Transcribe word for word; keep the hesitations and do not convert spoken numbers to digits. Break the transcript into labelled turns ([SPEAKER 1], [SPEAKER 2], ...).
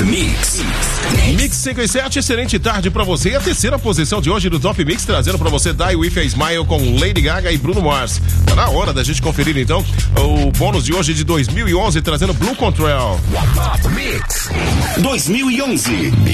[SPEAKER 1] Top Mix.
[SPEAKER 2] Mix cinco e sete, excelente tarde pra você. E a terceira posição de hoje do Top Mix, trazendo pra você Die With A Smile com Lady Gaga e Bruno Mars. Tá na hora da gente conferir então o bônus de hoje de dois mil e onze, trazendo Blue Control.
[SPEAKER 1] Top Mix dois mil e onze.